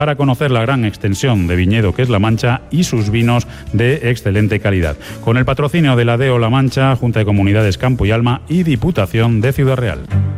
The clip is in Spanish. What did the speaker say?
para conocer la gran extensión de viñedo que es La Mancha y sus vinos de excelente calidad. Con el patrocinio de la DEO La Mancha, Junta de Comunidades Campo y Alma y Diputación de Ciudad Real.